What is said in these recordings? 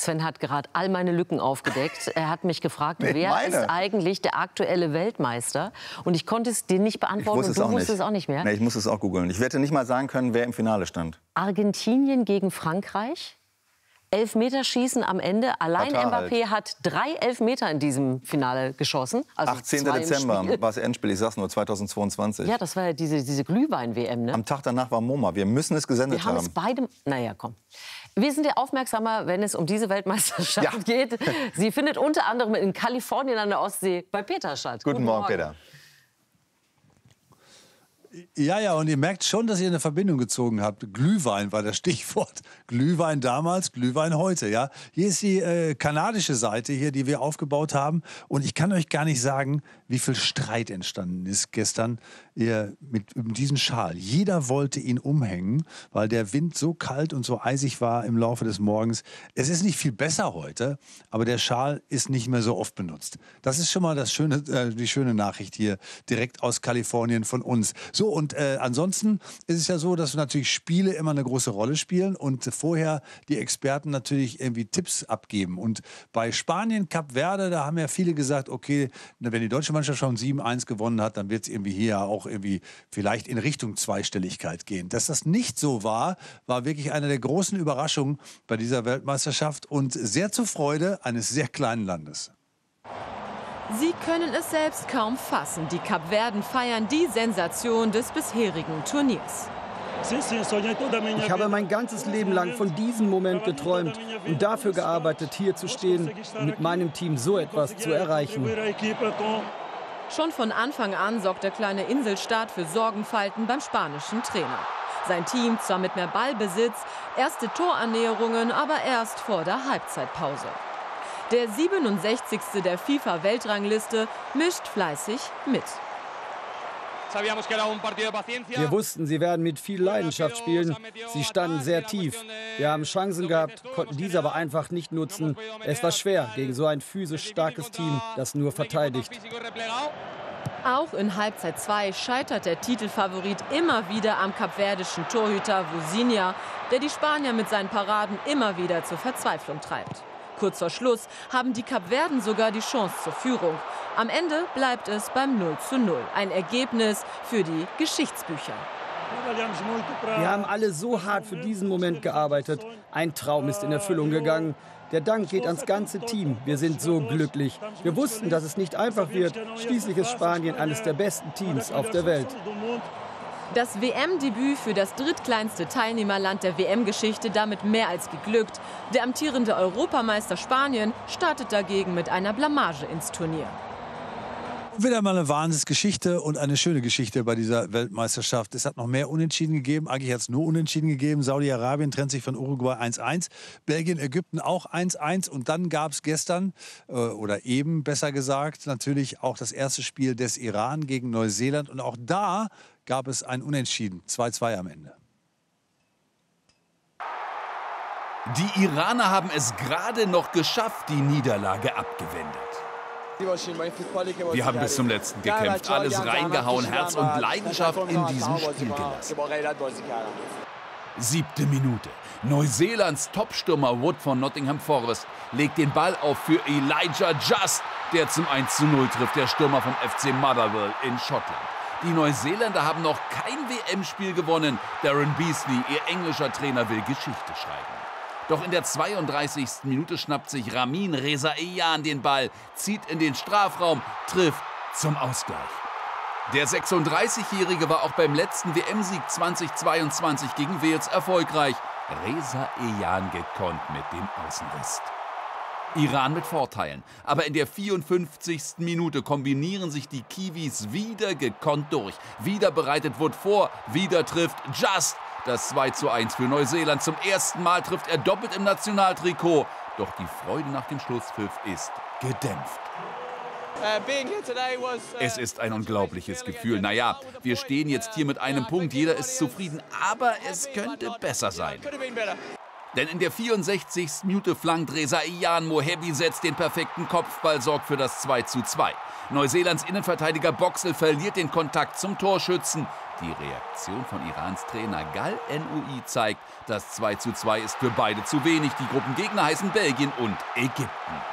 Sven hat gerade all meine Lücken aufgedeckt. Er hat mich gefragt, wer ist eigentlich der aktuelle Weltmeister? Und ich konnte es dir nicht beantworten und du wusstest es auch nicht mehr. Nee, ich muss es auch googeln. Ich werde nicht mal sagen können, wer im Finale stand. Argentinien gegen Frankreich. Elfmeterschießen am Ende. Allein Mbappé hat 3 Elfmeter in diesem Finale geschossen. Also 18. Dezember war das Endspiel, ich sag's nur, 2022. Ja, das war ja diese Glühwein-WM, ne? Am Tag danach war MoMA. Wir müssen es gesendet haben. Wir haben es beide... Naja, komm. Wir sind ja aufmerksamer, wenn es um diese Weltmeisterschaft geht. Sie findet unter anderem in Kalifornien an der Ostsee bei Peter statt. Guten Morgen, Peter. Ja, und ihr merkt schon, dass ihr eine Verbindung gezogen habt. Glühwein war das Stichwort. Glühwein damals, Glühwein heute, ja. Hier ist die kanadische Seite hier, die wir aufgebaut haben. Und ich kann euch gar nicht sagen, wie viel Streit entstanden ist gestern mit diesem Schal. Jeder wollte ihn umhängen, weil der Wind so kalt und so eisig war im Laufe des Morgens. Es ist nicht viel besser heute, aber der Schal ist nicht mehr so oft benutzt. Das ist schon mal die schöne Nachricht hier direkt aus Kalifornien von uns. So, und ansonsten ist es ja so, dass natürlich Spiele immer eine große Rolle spielen und vorher die Experten natürlich irgendwie Tipps abgeben. Und bei Spanien, Kap Verde, da haben ja viele gesagt, okay, wenn die deutsche Mannschaft schon 7-1 gewonnen hat, dann wird es irgendwie hier auch irgendwie vielleicht in Richtung Zweistelligkeit gehen. Dass das nicht so war, war wirklich eine der großen Überraschungen bei dieser Weltmeisterschaft und sehr zur Freude eines sehr kleinen Landes. Sie können es selbst kaum fassen. Die Kapverden feiern die Sensation des bisherigen Turniers. Ich habe mein ganzes Leben lang von diesem Moment geträumt und dafür gearbeitet, hier zu stehen und mit meinem Team so etwas zu erreichen. Schon von Anfang an sorgt der kleine Inselstaat für Sorgenfalten beim spanischen Trainer. Sein Team zwar mit mehr Ballbesitz, erste Torannäherungen, aber erst vor der Halbzeitpause. Der 67. der FIFA-Weltrangliste mischt fleißig mit. Wir wussten, sie werden mit viel Leidenschaft spielen. Sie standen sehr tief. Wir haben Chancen gehabt, konnten diese aber einfach nicht nutzen. Es war schwer gegen so ein physisch starkes Team, das nur verteidigt. Auch in Halbzeit 2 scheitert der Titelfavorit immer wieder am kapverdischen Torhüter Vozinha, der die Spanier mit seinen Paraden immer wieder zur Verzweiflung treibt. Kurz vor Schluss haben die Kapverden sogar die Chance zur Führung. Am Ende bleibt es beim 0:0. Ein Ergebnis für die Geschichtsbücher. Wir haben alle so hart für diesen Moment gearbeitet. Ein Traum ist in Erfüllung gegangen. Der Dank geht ans ganze Team. Wir sind so glücklich. Wir wussten, dass es nicht einfach wird. Schließlich ist Spanien eines der besten Teams auf der Welt. Das WM-Debüt für das drittkleinste Teilnehmerland der WM-Geschichte damit mehr als geglückt. Der amtierende Europameister Spanien startet dagegen mit einer Blamage ins Turnier. Wieder mal eine Wahnsinnsgeschichte und eine schöne Geschichte bei dieser Weltmeisterschaft. Es hat noch mehr Unentschieden gegeben. Eigentlich hat es nur Unentschieden gegeben. Saudi-Arabien trennt sich von Uruguay 1:1. Belgien, Ägypten auch 1:1. Und dann gab es gestern, oder eben besser gesagt, natürlich auch das erste Spiel des Iran gegen Neuseeland. Und auch da gab es ein Unentschieden. 2:2 am Ende. Die Iraner haben es gerade noch geschafft, die Niederlage abgewendet. Wir haben bis zum Letzten gekämpft, alles reingehauen, Herz und Leidenschaft in diesem Spiel gelassen. 7. Minute. Neuseelands Topstürmer Wood von Nottingham Forest legt den Ball auf für Elijah Just, der zum 1:0 trifft, der Stürmer vom FC Motherwell in Schottland. Die Neuseeländer haben noch kein WM-Spiel gewonnen. Darren Beasley, ihr englischer Trainer, will Geschichte schreiben. Doch in der 32. Minute schnappt sich Ramin Rezaian den Ball, zieht in den Strafraum, trifft zum Ausgleich. Der 36-Jährige war auch beim letzten WM-Sieg 2022 gegen Wales erfolgreich. Rezaian gekonnt mit dem Außenriss. Iran mit Vorteilen. Aber in der 54. Minute kombinieren sich die Kiwis wieder gekonnt durch. Wieder bereitet Wood vor, wieder trifft Just. Das 2:1 für Neuseeland. Zum ersten Mal trifft er doppelt im Nationaltrikot. Doch die Freude nach dem Schlusspfiff ist gedämpft. Es ist ein unglaubliches Gefühl. Naja, wir stehen jetzt hier mit einem Punkt. Jeder ist zufrieden. Aber es könnte besser sein. Denn in der 64. Minute flankt Rezaian, Mohebi setzt den perfekten Kopfball, sorgt für das 2:2. Neuseelands Innenverteidiger Boxall verliert den Kontakt zum Torschützen. Die Reaktion von Irans Trainer Gal Enoui zeigt, das 2:2 ist für beide zu wenig. Die Gruppengegner heißen Belgien und Ägypten.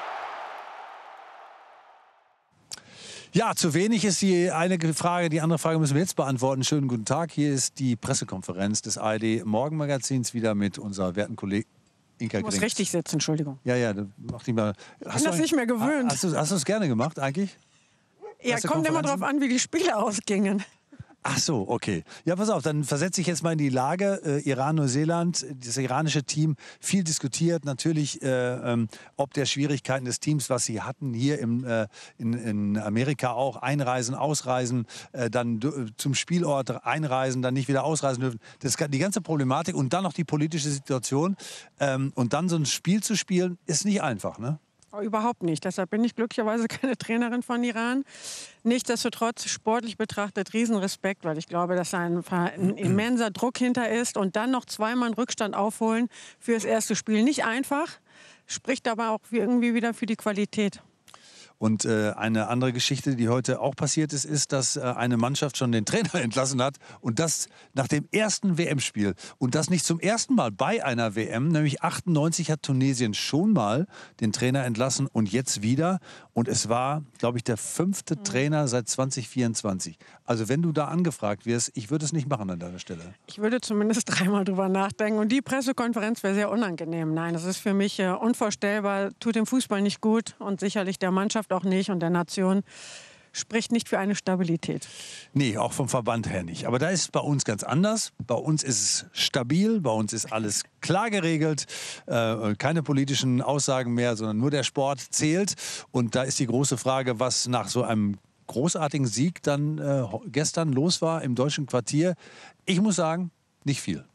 Ja, zu wenig ist die eine Frage. Die andere Frage müssen wir jetzt beantworten. Schönen guten Tag. Hier ist die Pressekonferenz des ARD Morgenmagazins wieder mit unserer werten Kollegin Inka Grings. Ich muss richtig sitzen, Entschuldigung. Ja, mach dich mal. Ich bin das nicht mehr gewöhnt. Hast du es gerne gemacht eigentlich? Ja, kommt immer darauf an, wie die Spiele ausgingen. Ach so, okay. Ja, pass auf, dann versetze ich jetzt mal in die Lage. Iran, Neuseeland, das iranische Team, viel diskutiert. Natürlich, ob der Schwierigkeiten des Teams, was sie hatten, hier in Amerika auch, einreisen, ausreisen, dann zum Spielort einreisen, dann nicht wieder ausreisen dürfen. Das, die ganze Problematik und dann noch die politische Situation. Und dann so ein Spiel zu spielen, ist nicht einfach, ne? Überhaupt nicht. Deshalb bin ich glücklicherweise keine Trainerin von Iran. Nichtsdestotrotz, sportlich betrachtet, Riesenrespekt, weil ich glaube, dass da ein immenser Druck hinter ist. Und dann noch zweimal einen Rückstand aufholen für das erste Spiel. Nicht einfach, spricht aber auch irgendwie wieder für die Qualität. Und eine andere Geschichte, die heute auch passiert ist, ist, dass eine Mannschaft schon den Trainer entlassen hat. Und das nach dem ersten WM-Spiel. Und das nicht zum ersten Mal bei einer WM. Nämlich 98 hat Tunesien schon mal den Trainer entlassen und jetzt wieder. Und es war, glaube ich, der 5. Trainer seit 2024. Also wenn du da angefragt wirst, ich würde es nicht machen an deiner Stelle. Ich würde zumindest dreimal drüber nachdenken. Und die Pressekonferenz wäre sehr unangenehm. Nein, das ist für mich unvorstellbar. Tut dem Fußball nicht gut und sicherlich der Mannschaft auch nicht und der Nation. Spricht nicht für eine Stabilität. Nee, auch vom Verband her nicht. Aber da ist es bei uns ganz anders. Bei uns ist es stabil, bei uns ist alles klar geregelt. Keine politischen Aussagen mehr, sondern nur der Sport zählt. Und da ist die große Frage, was nach so einem großartigen Sieg dann gestern los war im deutschen Quartier. Ich muss sagen, nicht viel.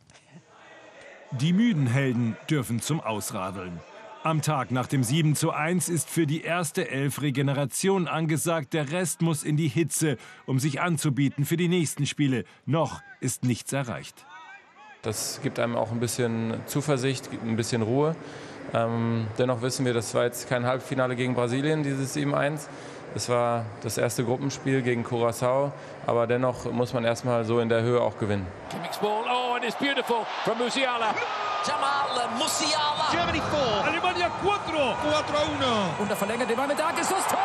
Die müden Helden dürfen zum Ausradeln. Am Tag nach dem 7:1 ist für die erste Elf Regeneration angesagt. Der Rest muss in die Hitze, um sich anzubieten für die nächsten Spiele. Noch ist nichts erreicht. Das gibt einem auch ein bisschen Zuversicht, ein bisschen Ruhe. Dennoch wissen wir, das war jetzt kein Halbfinale gegen Brasilien, dieses 7:1. Es war das erste Gruppenspiel gegen Curaçao, aber dennoch muss man erstmal so in der Höhe auch gewinnen. Oh, and it's beautiful from Musiala. Jamal Musiala. Germany 4. Alemania 4. 4-1. Und der verlängerte Ball mit Dagesus Tor!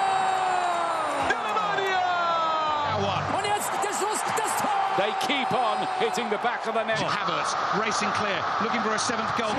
Und jetzt der Schuss, das Tor! They keep on hitting the back of the net. Havertz racing clear, looking for a 7th goal.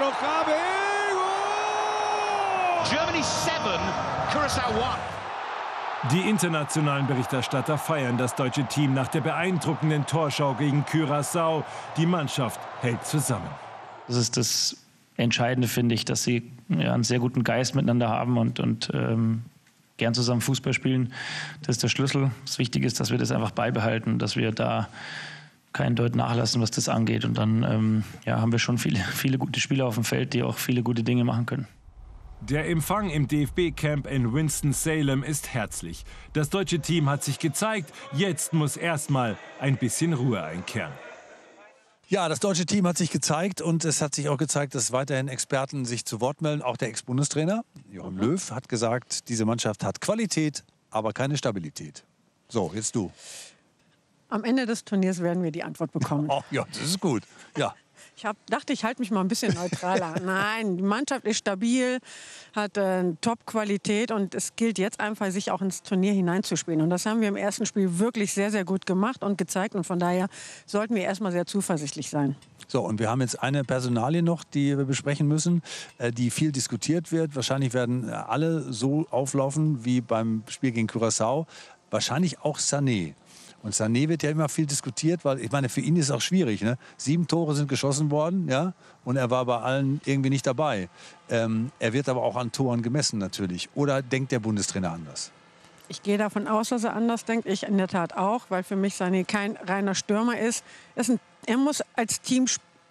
Germany 7, Curaçao 1. Die internationalen Berichterstatter feiern das deutsche Team nach der beeindruckenden Torschau gegen Curaçao. Die Mannschaft hält zusammen. Das ist das Entscheidende, finde ich, dass sie einen sehr guten Geist miteinander haben und gern zusammen Fußball spielen. Das ist der Schlüssel. Das Wichtige ist, dass wir das einfach beibehalten, dass wir da keinen Deut nachlassen, was das angeht. Und dann haben wir schon viele gute Spieler auf dem Feld, die auch viele gute Dinge machen können. Der Empfang im DFB-Camp in Winston-Salem ist herzlich. Das deutsche Team hat sich gezeigt. Jetzt muss erstmal ein bisschen Ruhe einkehren. Ja, das deutsche Team hat sich gezeigt und es hat sich auch gezeigt, dass weiterhin Experten sich zu Wort melden. Auch der Ex-Bundestrainer Joachim Löw hat gesagt, diese Mannschaft hat Qualität, aber keine Stabilität. So, jetzt du. Am Ende des Turniers werden wir die Antwort bekommen. Oh, ja, das ist gut. Ja. Ich dachte, ich halte mich mal ein bisschen neutraler. Nein, die Mannschaft ist stabil, hat Top-Qualität und es gilt jetzt einfach, sich auch ins Turnier hineinzuspielen. Und das haben wir im ersten Spiel wirklich sehr, sehr gut gemacht und gezeigt. Und von daher sollten wir erstmal sehr zuversichtlich sein. So, und wir haben jetzt eine Personalie noch, die wir besprechen müssen, die viel diskutiert wird. Wahrscheinlich werden alle so auflaufen wie beim Spiel gegen Curaçao. Wahrscheinlich auch Sané. Und Sané wird ja immer viel diskutiert, weil ich meine, für ihn ist es auch schwierig. Ne? 7 Tore sind geschossen worden, ja, und er war bei allen irgendwie nicht dabei. Er wird aber auch an Toren gemessen natürlich. Oder denkt der Bundestrainer anders? Ich gehe davon aus, dass er anders denkt. Ich in der Tat auch, weil für mich Sané kein reiner Stürmer ist. Er muss als Team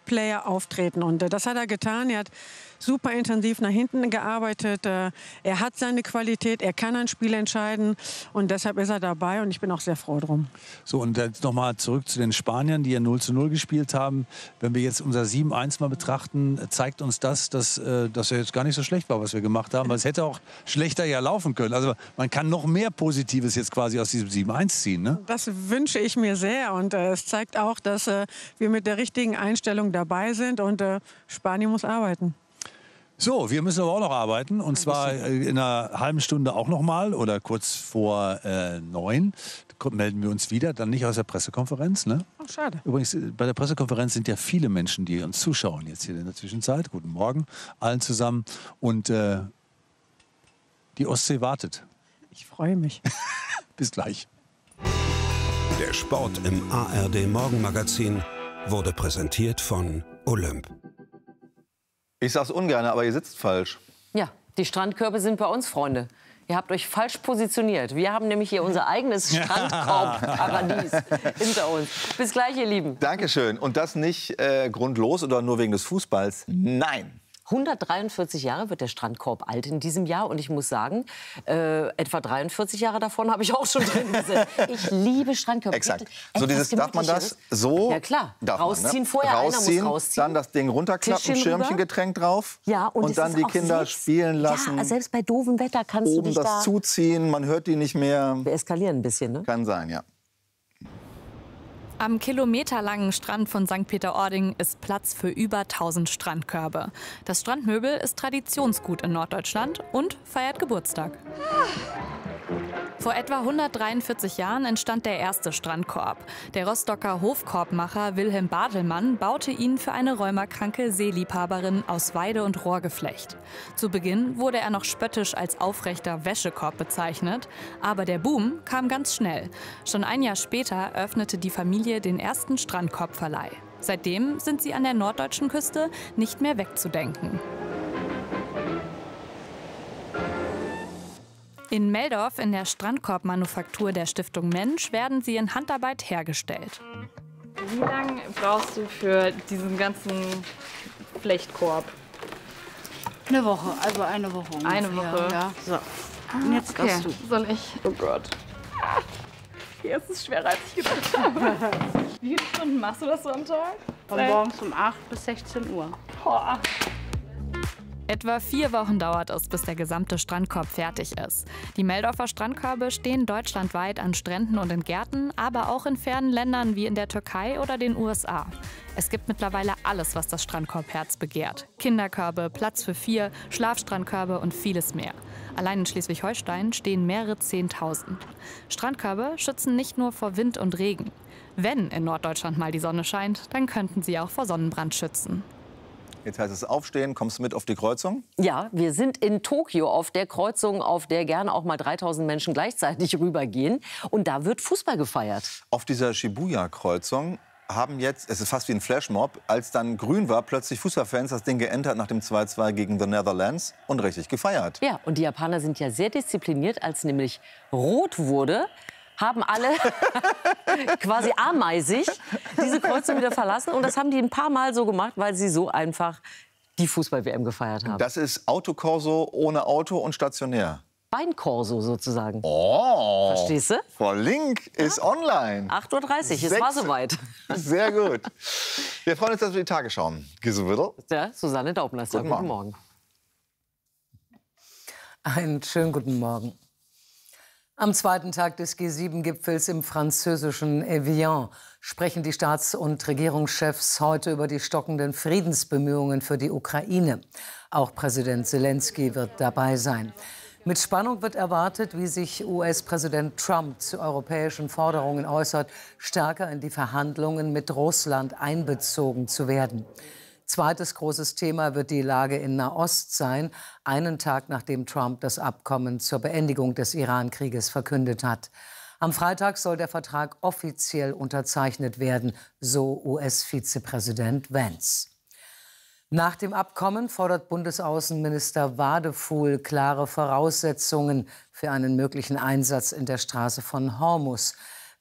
Top-Player auftreten. Und das hat er getan. Er hat super intensiv nach hinten gearbeitet. Er hat seine Qualität, er kann ein Spiel entscheiden und deshalb ist er dabei und ich bin auch sehr froh drum. So, und jetzt noch mal zurück zu den Spaniern, die ja 0:0 gespielt haben. Wenn wir jetzt unser 7:1 mal betrachten, zeigt uns das, dass ja jetzt gar nicht so schlecht war, was wir gemacht haben. Weil es hätte auch schlechter ja laufen können. Also man kann noch mehr Positives jetzt quasi aus diesem 7:1 ziehen, ne? Das wünsche ich mir sehr und es zeigt auch, dass wir mit der richtigen Einstellung dabei sind und Spanien muss arbeiten. So, wir müssen aber auch noch arbeiten und zwar in einer halben Stunde auch noch mal oder kurz vor 9 melden wir uns wieder, dann nicht aus der Pressekonferenz, ne? Oh, schade. Übrigens, bei der Pressekonferenz sind ja viele Menschen, die uns zuschauen jetzt hier in der Zwischenzeit. Guten Morgen allen zusammen und die Ostsee wartet. Ich freue mich. Bis gleich. Der Sport im ARD Morgenmagazin wurde präsentiert von Olymp. Ich sag's ungern, aber ihr sitzt falsch. Ja, die Strandkörbe sind bei uns, Freunde. Ihr habt euch falsch positioniert. Wir haben nämlich hier unser eigenes Strandkorbparadies hinter uns. Bis gleich, ihr Lieben. Dankeschön. Und das nicht grundlos oder nur wegen des Fußballs. Nein. 143 Jahre wird der Strandkorb alt in diesem Jahr. Und ich muss sagen, etwa 43 Jahre davon habe ich auch schon drin gesessen. Ich liebe Strandkörbe. Exakt. So dieses, darf man das so? Ja, klar. Darf rausziehen man, ne? vorher, rausziehen, einer muss rausziehen. Dann das Ding runterklappen, Schirmchengetränk drauf. Ja, und dann die Kinder spielen lassen. Ja, selbst bei doofem Wetter kannst oben du dich das zuziehen, man hört die nicht mehr. Wir eskalieren ein bisschen, ne? Kann sein, ja. Am kilometerlangen Strand von St. Peter-Ording ist Platz für über 1000 Strandkörbe. Das Strandmöbel ist Traditionsgut in Norddeutschland und feiert Geburtstag. Vor etwa 143 Jahren entstand der erste Strandkorb. Der Rostocker Hofkorbmacher Wilhelm Bartelmann baute ihn für eine rheumakranke Seeliebhaberin aus Weide- und Rohrgeflecht. Zu Beginn wurde er noch spöttisch als aufrechter Wäschekorb bezeichnet, aber der Boom kam ganz schnell. Schon ein Jahr später öffnete die Familie den ersten Strandkorbverleih. Seitdem sind sie an der norddeutschen Küste nicht mehr wegzudenken. In Meldorf in der Strandkorbmanufaktur der Stiftung Mensch werden sie in Handarbeit hergestellt. Wie lange brauchst du für diesen ganzen Flechtkorb? Eine Woche, also eine Woche ungefähr. Eine Woche? Ja. So. Und jetzt darfst du. Soll ich? Oh Gott. Hier ist es schwerer, als ich gedacht habe. Wie viele Stunden machst du das so am Tag? Von morgens um 8 bis 16 Uhr. Boah. Etwa 4 Wochen dauert es, bis der gesamte Strandkorb fertig ist. Die Meldorfer Strandkörbe stehen deutschlandweit an Stränden und in Gärten, aber auch in fernen Ländern wie in der Türkei oder den USA. Es gibt mittlerweile alles, was das Strandkorbherz begehrt. Kinderkörbe, Platz für 4, Schlafstrandkörbe und vieles mehr. Allein in Schleswig-Holstein stehen mehrere 10.000. Strandkörbe schützen nicht nur vor Wind und Regen. Wenn in Norddeutschland mal die Sonne scheint, dann könnten sie auch vor Sonnenbrand schützen. Jetzt heißt es aufstehen, kommst du mit auf die Kreuzung? Ja, wir sind in Tokio auf der Kreuzung, auf der gerne auch mal 3000 Menschen gleichzeitig rübergehen. Und da wird Fußball gefeiert. Auf dieser Shibuya-Kreuzung haben jetzt, es ist fast wie ein Flashmob, als dann grün war, plötzlich Fußballfans das Ding geentert nach dem 2:2 gegen the Netherlands und richtig gefeiert. Ja, und die Japaner sind ja sehr diszipliniert, als nämlich rot wurde. Haben alle quasi ameisig diese Kreuzung wieder verlassen. Und das haben die ein paar Mal so gemacht, weil sie so einfach die Fußball-WM gefeiert haben. Das ist Autokorso ohne Auto und stationär. Beinkorso sozusagen. Oh. Verstehst du? Frau Link ist online. 8:30 Uhr, es war soweit. Sehr gut. Wir freuen uns, dass wir die Tage schauen. Ja, Susanne Daubner ist da. Guten Morgen. Einen schönen guten Morgen. Am zweiten Tag des G7-Gipfels im französischen Evian sprechen die Staats- und Regierungschefs heute über die stockenden Friedensbemühungen für die Ukraine. Auch Präsident Zelensky wird dabei sein. Mit Spannung wird erwartet, wie sich US-Präsident Trump zu europäischen Forderungen äußert, stärker in die Verhandlungen mit Russland einbezogen zu werden. Zweites großes Thema wird die Lage in Nahost sein, einen Tag nachdem Trump das Abkommen zur Beendigung des Iran-Krieges verkündet hat. Am Freitag soll der Vertrag offiziell unterzeichnet werden, so US-Vizepräsident Vance. Nach dem Abkommen fordert Bundesaußenminister Wadefuhl klare Voraussetzungen für einen möglichen Einsatz in der Straße von Hormuz.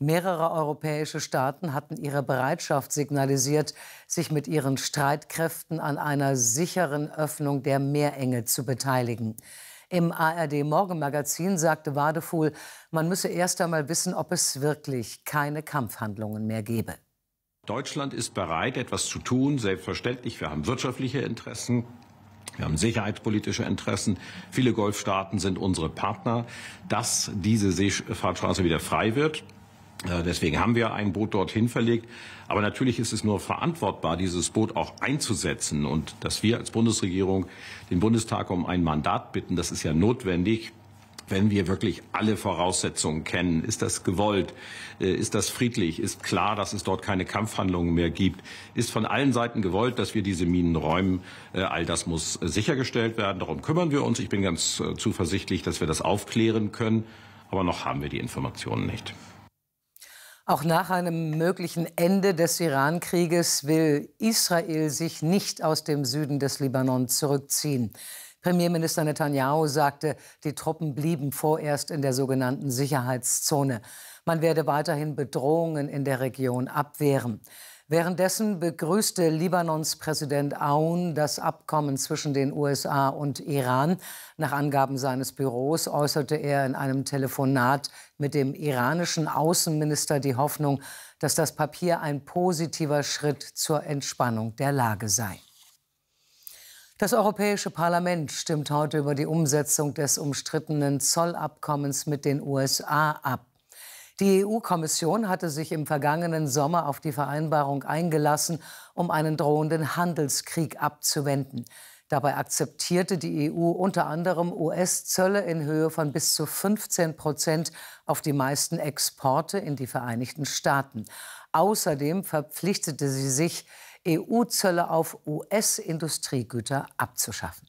Mehrere europäische Staaten hatten ihre Bereitschaft signalisiert, sich mit ihren Streitkräften an einer sicheren Öffnung der Meerenge zu beteiligen. Im ARD-Morgenmagazin sagte Wadefuhl, man müsse erst einmal wissen, ob es wirklich keine Kampfhandlungen mehr gebe. Deutschland ist bereit, etwas zu tun, selbstverständlich. Wir haben wirtschaftliche Interessen, wir haben sicherheitspolitische Interessen. Viele Golfstaaten sind unsere Partner, dass diese Seefahrtsstraße wieder frei wird. Deswegen haben wir ein Boot dorthin verlegt. Aber natürlich ist es nur verantwortbar, dieses Boot auch einzusetzen. Und dass wir als Bundesregierung den Bundestag um ein Mandat bitten, das ist ja notwendig, wenn wir wirklich alle Voraussetzungen kennen. Ist das gewollt? Ist das friedlich? Ist klar, dass es dort keine Kampfhandlungen mehr gibt? Ist von allen Seiten gewollt, dass wir diese Minen räumen? All das muss sichergestellt werden. Darum kümmern wir uns. Ich bin ganz zuversichtlich, dass wir das aufklären können. Aber noch haben wir die Informationen nicht. Auch nach einem möglichen Ende des Iran-Krieges will Israel sich nicht aus dem Süden des Libanon zurückziehen. Premierminister Netanyahu sagte, die Truppen blieben vorerst in der sogenannten Sicherheitszone. Man werde weiterhin Bedrohungen in der Region abwehren. Währenddessen begrüßte Libanons Präsident Aoun das Abkommen zwischen den USA und Iran. Nach Angaben seines Büros äußerte er in einem Telefonat mit dem iranischen Außenminister die Hoffnung, dass das Papier ein positiver Schritt zur Entspannung der Lage sei. Das Europäische Parlament stimmt heute über die Umsetzung des umstrittenen Zollabkommens mit den USA ab. Die EU-Kommission hatte sich im vergangenen Sommer auf die Vereinbarung eingelassen, um einen drohenden Handelskrieg abzuwenden. Dabei akzeptierte die EU unter anderem US-Zölle in Höhe von bis zu 15% auf die meisten Exporte in die Vereinigten Staaten. Außerdem verpflichtete sie sich, EU-Zölle auf US-Industriegüter abzuschaffen.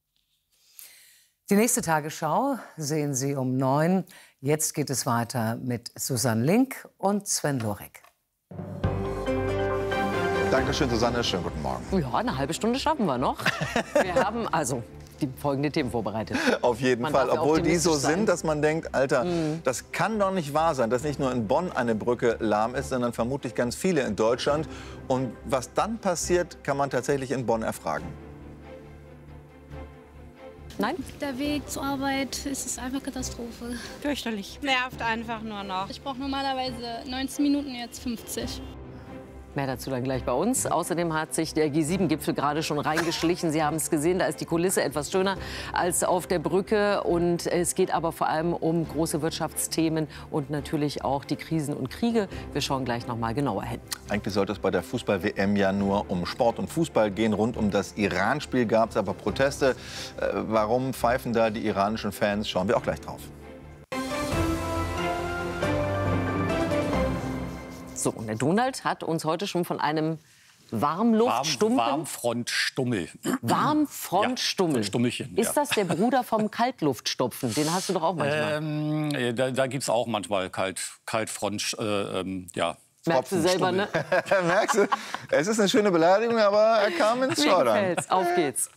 Die nächste Tagesschau sehen Sie um 9. Jetzt geht es weiter mit Susanne Link und Sven Lorek. Dankeschön, Susanne. Schönen guten Morgen. Ja, eine halbe Stunde schaffen wir noch. Wir haben also die folgenden Themen vorbereitet. Auf jeden Fall, obwohl die so sind, dass man denkt, Alter, das kann doch nicht wahr sein, dass nicht nur in Bonn eine Brücke lahm ist, sondern vermutlich ganz viele in Deutschland. Und was dann passiert, kann man tatsächlich in Bonn erfragen. Nein? Der Weg zur Arbeit ist einfach Katastrophe. Fürchterlich. Nervt einfach nur noch. Ich brauche normalerweise 19 Minuten, jetzt 50. Mehr dazu dann gleich bei uns. Außerdem hat sich der G7-Gipfel gerade schon reingeschlichen. Sie haben es gesehen, da ist die Kulisse etwas schöner als auf der Brücke. Und es geht aber vor allem um große Wirtschaftsthemen und natürlich auch die Krisen und Kriege. Wir schauen gleich noch mal genauer hin. Eigentlich sollte es bei der Fußball-WM ja nur um Sport und Fußball gehen. Rund um das Iran-Spiel gab es aber Proteste. Warum pfeifen da die iranischen Fans? Schauen wir auch gleich drauf. So, und der Donald hat uns heute schon von einem Warmfrontstummel. Warmfrontstummel. Stummelchen. Ist das der Bruder vom Kaltluftstopfen? Den hast du doch auch manchmal. Da gibt es auch manchmal Kaltfront. Ja. Merkst du selber, ne? Merkst du? Es ist eine schöne Beleidigung, aber er kam ins Schaudern. Auf geht's.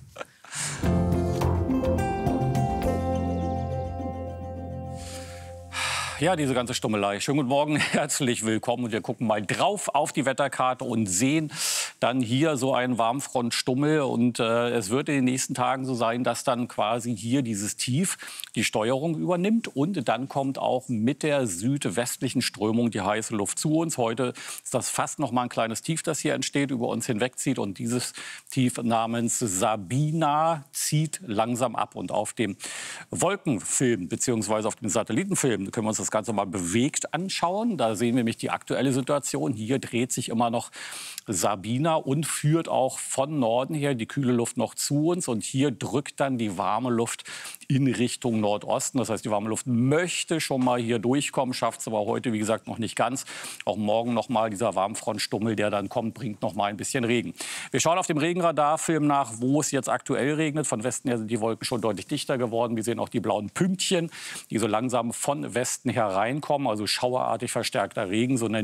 Ja, diese ganze Stummelei. Schönen guten Morgen, herzlich willkommen. Und wir gucken mal drauf auf die Wetterkarte und sehen dann hier so einen Warmfrontstummel. Und es wird in den nächsten Tagen so sein, dass dann quasi hier dieses Tief die Steuerung übernimmt. Und dann kommt auch mit der südwestlichen Strömung die heiße Luft zu uns. Heute ist das fast noch mal ein kleines Tief, das hier entsteht, über uns hinwegzieht. Und dieses Tief namens Sabina zieht langsam ab. Und auf dem Wolkenfilm bzw. auf dem Satellitenfilm können wir uns das Ganze mal bewegt anschauen. Da sehen wir nämlich die aktuelle Situation. Hier dreht sich immer noch Sabina und führt auch von Norden her die kühle Luft noch zu uns. Und hier drückt dann die warme Luft in Richtung Nordosten. Das heißt, die warme Luft möchte schon mal hier durchkommen, schafft es aber heute, wie gesagt, noch nicht ganz. Auch morgen noch mal dieser Warmfrontstummel, der dann kommt, bringt noch mal ein bisschen Regen. Wir schauen auf dem Regenradarfilm nach, wo es jetzt aktuell regnet. Von Westen her sind die Wolken schon deutlich dichter geworden. Wir sehen auch die blauen Pünktchen, die so langsam von Westen hereinkommen, also schauerartig verstärkter Regen, so